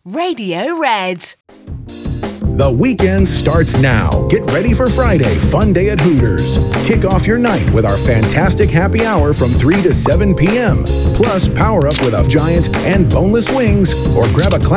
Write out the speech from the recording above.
Radio Red. The weekend starts now. Get ready for Friday, fun day at Hooters. Kick off your night with our fantastic happy hour from 3 to 7 p.m. Plus, power up with a giant and boneless wings or grab a